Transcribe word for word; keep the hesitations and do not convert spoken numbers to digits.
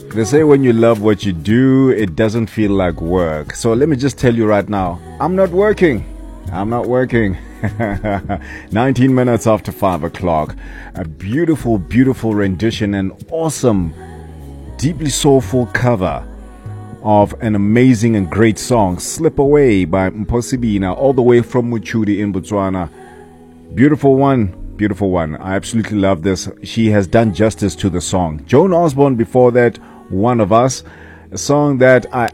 They say when you love what you do, it doesn't feel like work. So let me just tell you right now, I'm not working. I'm not working. nineteen minutes after five o'clock. A beautiful, beautiful rendition and awesome, deeply soulful cover of an amazing and great song, Slip Away by Mposibina, all the way from Muchudi in Botswana. Beautiful one. Beautiful one. I absolutely love this. She has done justice to the song. Joan Osborne before that, One of Us, a song that I